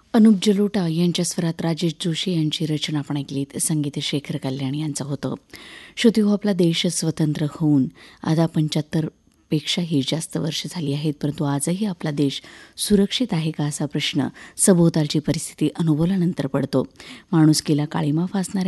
अनुप जलोटा यांच्या स्वरात राजेश जोशी यांची रचना आपण ऐकलीत. संगीत शेखर कल्याण यांचं होतं. श्रुती हो, आपला देश स्वतंत्र होऊन आता 75पेक्षाही जास्त वर्ष झाली आहेत, परंतु आजही आपला देश सुरक्षित आहे का असा प्रश्न सभोवतालची परिस्थिती अनुभवल्यानंतर पडतो. माणुसकीला काळीमा फासणाऱ्या